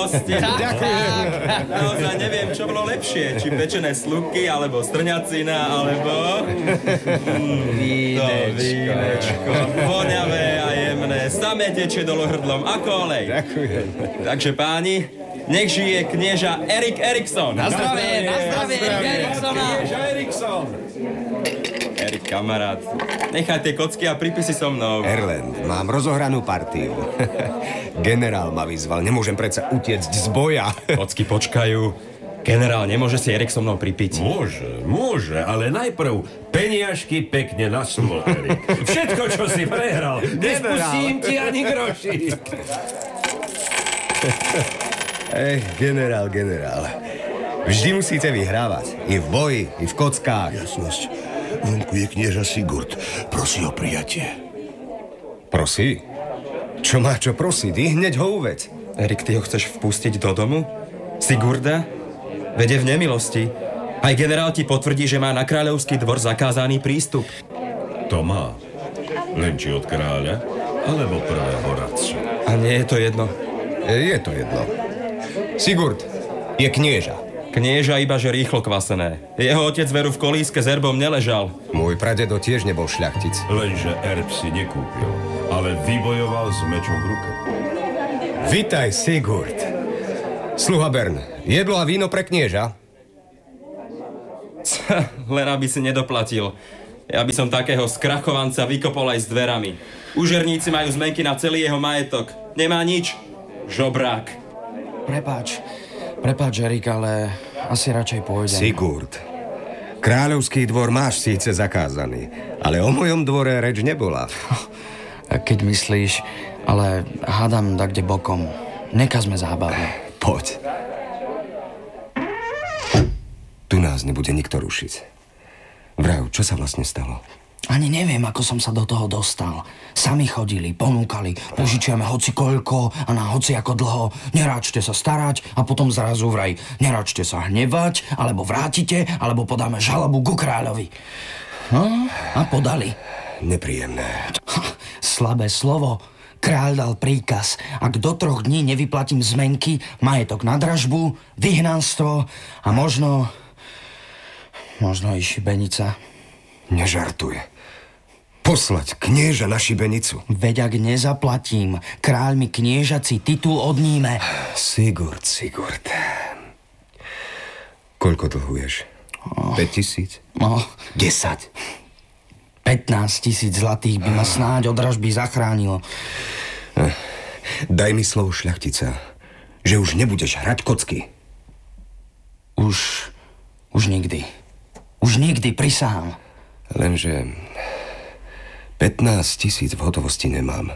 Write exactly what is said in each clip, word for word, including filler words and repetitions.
milosti. Ďakujem. Naozaj neviem, čo bolo lepšie. Či pečené slupky, alebo strňacina, alebo... Mm, vínečko. vínečko. Voňavé a jemné. Samé tečie dolu hrdlom, ako olej. Ďakujem. Takže páni, nech žije knieža Erik Erikson. Na zdravie, na zdravie, Erika Eriksona. Knieža Erikson. Erik, kamarát, nechaj tie kocky a prípisy so mnou. Erland, mám rozohranú partiu. Generál ma vyzval, nemôžem predsa utiecť z boja. Kocky počkajú. Generál nemôže si Erik so mnou pripiť. Môže, môže, ale najprv peniažky pekne na stôl, Erik. Všetko, čo si prehral, nespustím ti ani grošík. Ej, generál, generál. Vždy musíte vyhrávať. I v boji, i v kockách. Jasnosť. Vonku je knieža Sigurd. Prosí o prijatie. Prosí? Čo má čo prosiť? I hneď ho uveď. Erik, ty ho chceš vpustiť do domu? Sigurda? Vede v nemilosti. Aj generál ti potvrdí, že má na kráľovský dvor zakázaný prístup. To má. Len či od kráľa, alebo prvého radcu. A nie je to jedno. Je to jedno. Sigurd je knieža. Knieža iba, že rýchlo kvasené. Jeho otec veru v kolíske s erbom neležal. Môj pradedo tiež nebol šľachtic. Lenže erb si nekúpil, ale vybojoval s mečom v ruke. Vitaj, Sigurd. Sluha Bern, jedlo a víno pre knieža? Len aby si nedoplatil. Ja by som takého skrachovanca vykopol aj s dverami. Úžerníci majú zmenky na celý jeho majetok. Nemá nič. Žobrák. Prepáč. Prepáč, Erik, ale asi radšej pôjdem. Sigurd, kráľovský dvor máš síce zakázaný, ale o mojom dvore reč nebola. Keď myslíš, ale hádam tak kde bokom. Nekazme zábavu. Poď. Tu nás nebude nikto rušiť. Vrav, čo sa vlastne stalo? Ani neviem, ako som sa do toho dostal. Sami chodili, ponúkali, požičiame hoci koľko a na hoci ako dlho. Neráčte sa starať a potom zrazu vraj neráčte sa hnevať, alebo vrátite, alebo podáme žalobu ku kráľovi. No, a podali. Nepríjemné. Slabé slovo. Kráľ dal príkaz. Ak do troch dní nevyplatím zmenky, majetok na dražbu, vyhnanstvo a možno... možno i šibenica. Nežartuje. Poslať knieža na šibenicu. Veď ak nezaplatím, kráľ mi kniežací titul odníme. Sigurd, Sigurd. Koľko dlhuješ? Oh. päť tisíc? No. desať. pätnásť tisíc zlatých by ma snáď od dražby zachránilo. Daj mi slovo šľachtica, že už nebudeš hrať kocky. Už... už nikdy. Už nikdy, prisahám. Lenže pätnásť tisíc v hotovosti nemám.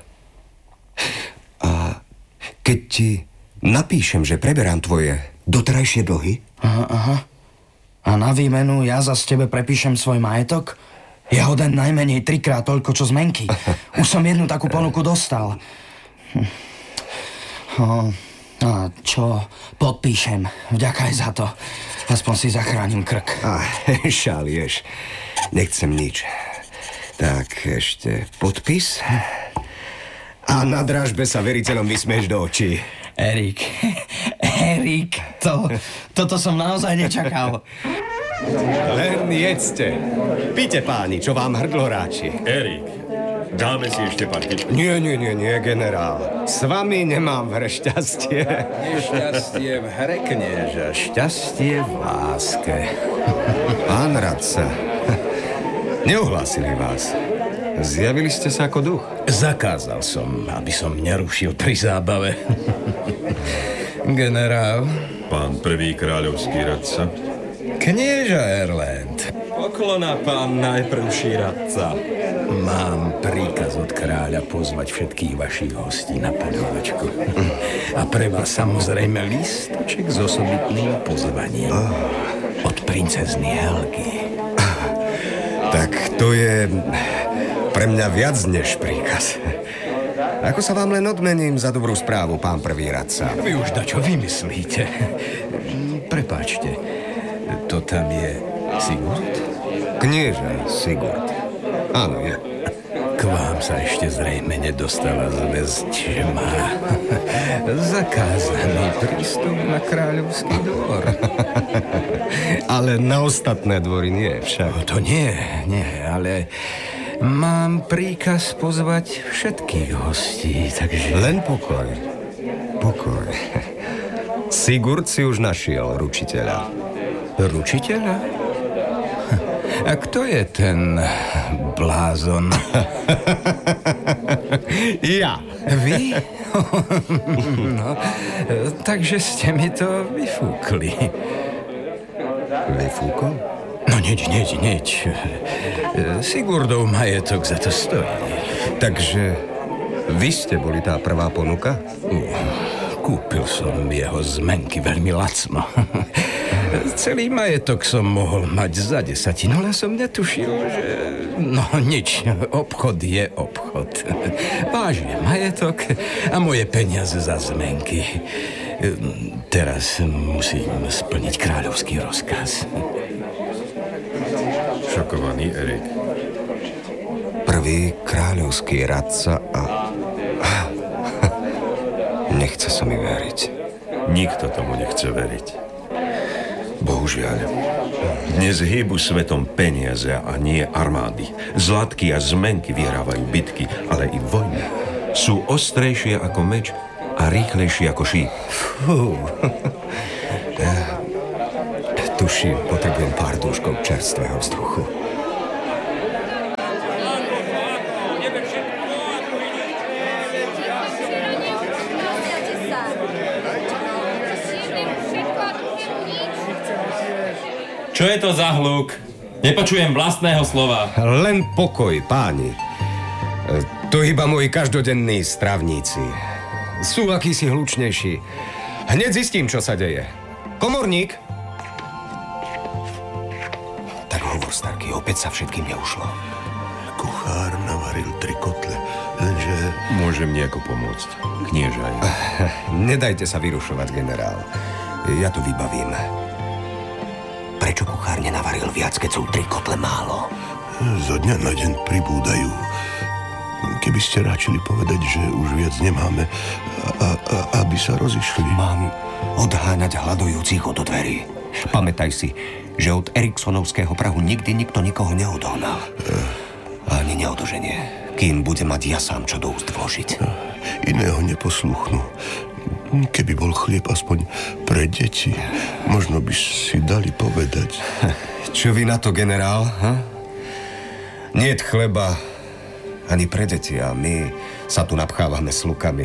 A keď ti napíšem, že preberám tvoje doterajšie dlhy... Aha, aha. A na výmenu ja za tebe prepíšem svoj majetok? Je hoden najmenej trikrát toľko, čo zmenky. Už som jednu takú ponuku dostal. Hm. O, a čo? Podpíšem. Vďaka aj za to. Aspoň si zachránim krk. Ah, šalieš. Nechcem nič. Tak ešte podpis. A na dražbe sa veriteľom vysmieš do očí. Erik, Erik, to, toto som naozaj nečakal. Len jedzte. Píte, páni, čo vám hrdlo ráči. Erik, dáme si ešte partičku. Nie, nie, nie, nie, generál. S vami nemám v hre šťastie. Nešťastie v hre, knieža, šťastie v láske. Pán radca, neohlásili vás. Zjavili ste sa ako duch. Zakázal som, aby som nerušil pri zábave. Generál. Pán prvý kráľovský radca. Knieža Erland. Poklona, pán najprvší radca. Mám príkaz od kráľa pozvať všetkých vašich hostí na poľovačku. A pre vás samozrejme lístoček s osobitným pozvaním. Od princezny Helgy. Tak to je pre mňa viac než príkaz. Ako sa vám len odmením za dobrú správu, pán prvý radca? Vy už dačo vymyslíte. Prepáčte, to tam je Sigurd? Knieža Sigurd. Áno, je. K vám sa ešte zrejme nedostala zväzť, že má zakázaný prístup na kráľovský dvor. Ale na ostatné dvory nie však. To nie, nie, ale mám príkaz pozvať všetkých hostí, takže... Len pokoj. Pokoj. Sigurd si už našiel ručiteľa. Ručiteľa? A kto je ten blázon? Ja. Vy? No, takže ste mi to vyfúkli. Vyfúkol? No nič, nič, nič. Sigurdov majetok za to stojí. Takže vy ste boli tá prvá ponuka? Kúpil som jeho zmenky veľmi lacno. Celý majetok som mohol mať za desatinu, ale som netušil, že... No nič, obchod je obchod. Váš je majetok a moje peniaze za zmenky. Teraz musím splniť kráľovský rozkaz. Šokovaný Erik. Prvý kráľovský radca a... Nechce sa mi veriť. Nikto tomu nechce veriť. Bohužiaľ. Dnes hýbu svetom peniaze a nie armády. Zlatky a zmenky vyhrávajú bitky, ale i vojny. Sú ostrejšie ako meč a rýchlejšie ako šíp. Fú. Tuším, potrebujem pár dúškov čerstvého vzduchu. Čo je to za hluk? Nepočujem vlastného slova. Len pokoj, páni. To iba moji každodenní stravníci. Sú akýsi hlučnejší. Hneď zistím, čo sa deje. Komorník! Tak hovor, starky, opäť sa všetkým neušlo. Kuchár navaril tri kotle, lenže... Môžem nejako pomôcť. Knieža je. Nedajte sa vyrušovať, generál. Ja to vybavím. Prečo kuchár nenavaril viac, keď sú tri kotle málo? Zo dňa na deň pribúdajú. Keby ste ráčili povedať, že už viac nemáme, a, a, aby sa rozišli. Mám odháňať hľadujúcich od dverí. Pamätaj si, že od Eriksonovského prahu nikdy nikto nikoho neodohnal. Ani neodoženie, kým bude mať ja sám čo do úst vložiť. Iného neposluchnú. Keby bol chlieb aspoň pre deti, možno by si dali povedať. Čo vy na to, generál? Ha? Niet chleba ani pre deti a my sa tu napchávame s lukami.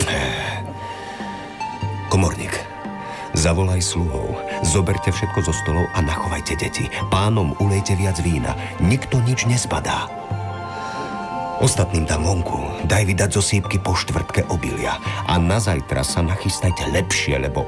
Komorník, zavolaj sluhov, zoberte všetko zo stolov a nachovajte deti. Pánom ulejte viac vína, nikto nič nezbadá. Ostatným dám vonku, daj vydať zo sípky po štvrtke obilia a na zajtra sa nachystajte lepšie, lebo...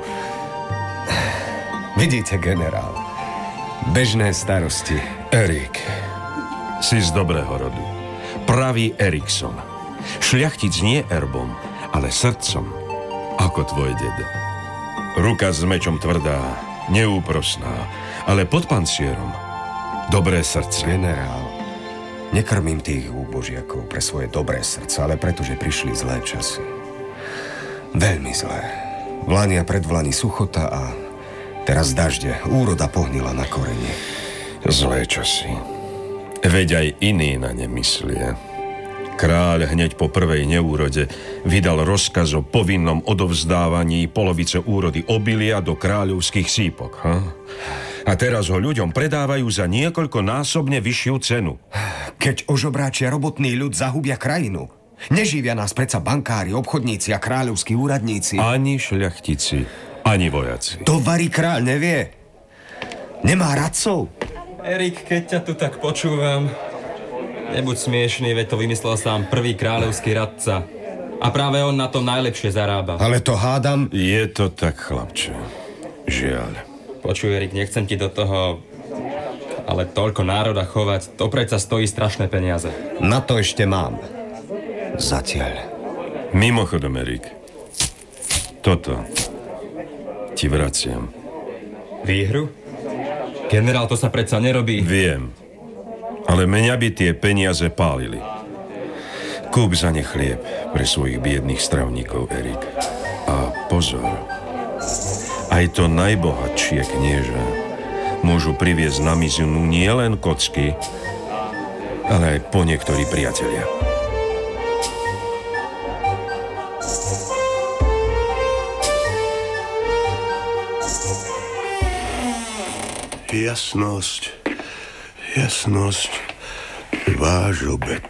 Vidíte, generál, bežné starosti. Erik, si z dobrého rodu. Pravý Erikson. Šľachtic nie erbom, ale srdcom, ako tvoj dedo. Ruka s mečom tvrdá, neúprosná, ale pod pancierom dobré srdce. Generál, nekrmím tých úbožiakov pre svoje dobré srdce, ale pretože prišli zlé časy. Veľmi zlé. Vlani a predvlani suchota a teraz dažde. Úroda pohnila na korene. Zlé časy. Veď aj iní na ne myslia. Kráľ hneď po prvej neúrode vydal rozkaz o povinnom odovzdávaní polovice úrody obilia do kráľovských sípok. Ha? A teraz ho ľuďom predávajú za niekoľkonásobne vyššiu cenu. Keď ožobráčia robotný ľud zahubia krajinu, neživia nás predsa bankári, obchodníci a kráľovskí úradníci. Ani šľachtici, ani vojaci. To varí kráľ nevie. Nemá radcov. Erik, keď ťa tu tak počúvam, nebuď smiešný, veď to vymyslel sám prvý kráľovský radca. A práve on na tom najlepšie zarába. Ale to hádam... Je to tak, chlapče. Žiaľ. Počuj, Erik, nechcem ti do toho... Ale toľko národa chovať, to predsa stojí strašné peniaze. Na to ešte mám. Zatiaľ. Mimochodom, Erik, toto ti vraciam. Výhru? Generál, to sa predsa nerobí. Viem, ale mňa by tie peniaze pálili. Kúp za ne chlieb pre svojich biedných stravníkov, Erik. A pozor, aj to najbohatšie knieža môžu priviesť na mizinu nielen kocky, ale aj po niektorí priatelia. Jasnosť, jasnosť, váš obed.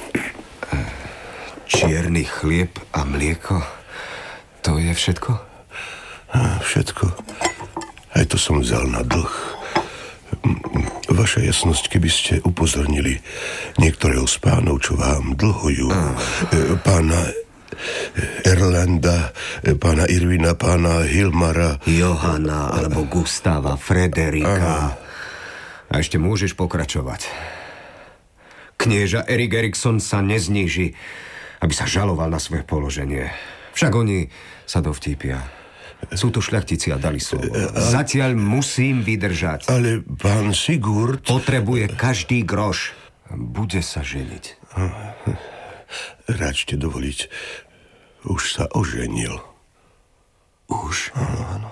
Čierny chlieb a mlieko, to je všetko? A všetko. Aj to som vzal na dlh. Vaša jasnosť, keby ste upozornili niektorého z pánov, čo vám dlhujú, a... pána Erlanda, pána Irvina, pána Hilmara, Johana alebo Gustava, Frederika. A ešte môžeš pokračovať. Knieža Erik Erikson sa nezníži, aby sa žaloval na svoje položenie. Však oni sa dovtípia. Sú to šľachtici a dali slovo. Zatiaľ musím vydržať. Ale pán Sigurd... Potrebuje každý groš. Bude sa ženiť. Račte dovoliť. Už sa oženil. Už? Áno.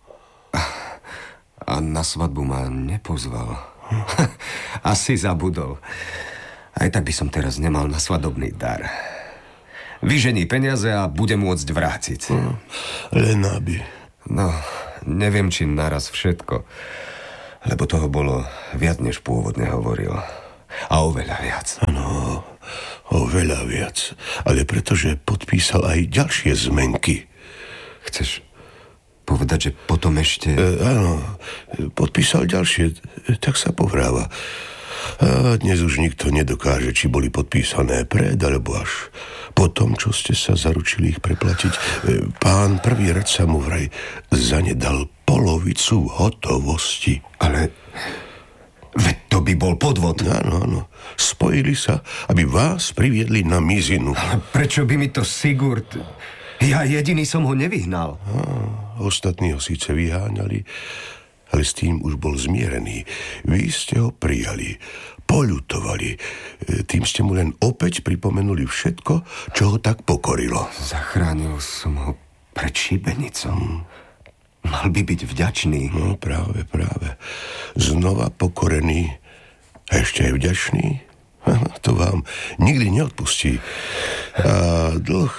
A na svadbu ma nepozval. Asi zabudol. Aj tak by som teraz nemal na svadobný dar. Vyžení peniaze a bude môcť vrátiť. Hmm. Len aby. No, neviem, či naraz všetko. Lebo toho bolo viac, než pôvodne hovoril. A oveľa viac. Áno, oveľa viac. Ale pretože podpísal aj ďalšie zmenky. Chceš povedať, že potom ešte... E, áno, podpísal ďalšie, tak sa povráva. A dnes už nikto nedokáže, či boli podpísané pred, alebo až po tom, čo ste sa zaručili ich preplatiť. Pán prvý radca mu vraj zanedal polovicu hotovosti. Ale... veď to by bol podvod. Áno, áno. Spojili sa, aby vás priviedli na mizinu. Ale prečo by mi to Sigurd... Ja jediný som ho nevyhnal. Á, ostatní ho síce vyháňali, ale s tým už bol zmierený. Vy ste ho prijali, poľutovali. Tým ste mu len opäť pripomenuli všetko, čo ho tak pokorilo. Zachránil som ho pred šibenicom. Mal by byť vďačný. No práve, práve. Znova pokorený a ešte aj vďačný. To vám nikdy neodpustí. A dlh,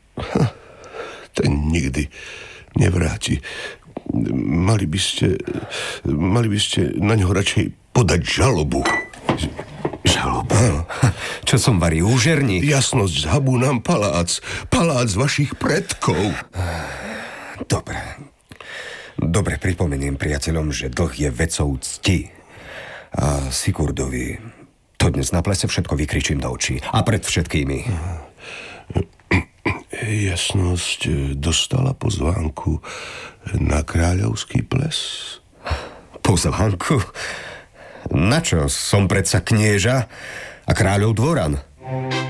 ten nikdy nevráti. Mali by ste, mali by ste na ňo radšej podať žalobu. Žalobu? Čo som varí, úžerník? Jasnosť, zhabú nám palác. Palác vašich predkov. Dobre. Dobre, pripomeniem priateľom, že dlh je vecou cti. A Sigurdovi to dnes na plese všetko vykričím do očí. A pred všetkými. Jasnosť dostala pozvánku na kráľovský ples. Pozvánku? Na čo? Som predsa knieža a kráľov dvoran.